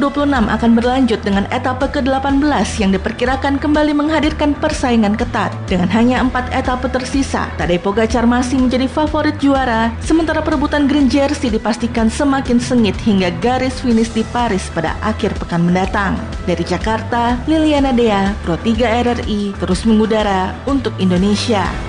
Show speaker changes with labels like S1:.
S1: 2026 akan berlanjut dengan etapa ke-18 yang diperkirakan kembali menghadirkan persaingan ketat. Dengan hanya 4 etapa tersisa, Tadej Pogacar masih menjadi favorit juara, sementara perebutan Green Jersey dipastikan semakin sengit hingga garis finish di Paris pada akhir pekan mendatang. Dari Jakarta, Liliana Dea, Pro 3 RRI, terus mengudara untuk Indonesia.